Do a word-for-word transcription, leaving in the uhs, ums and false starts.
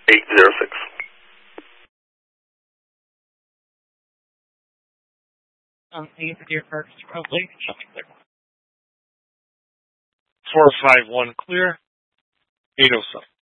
eight zero six. Um, eight Deer Park, probably. four five one clear, eight oh seven.